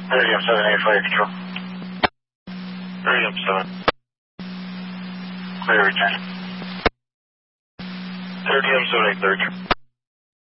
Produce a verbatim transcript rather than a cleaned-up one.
thirty M seven eight fire control. thirty M seven. Clear return. thirty M seven eight third.